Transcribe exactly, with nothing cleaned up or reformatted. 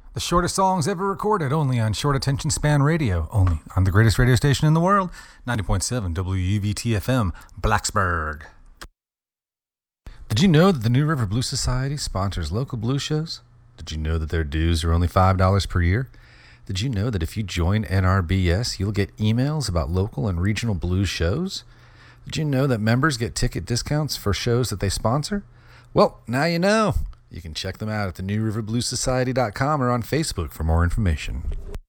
The shortest songs ever recorded, only on Short Attention Span Radio, only on the greatest radio station in the world, ninety point seven W U V T F M, Blacksburg. Did you know that the New River Blues Society sponsors local blues shows? Did you know that their dues are only five dollars per year? Did you know that if you join N R B S, you'll get emails about local and regional blues shows? Did you know that members get ticket discounts for shows that they sponsor? Well, now you know. You can check them out at the new river blues society dot com or on Facebook for more information.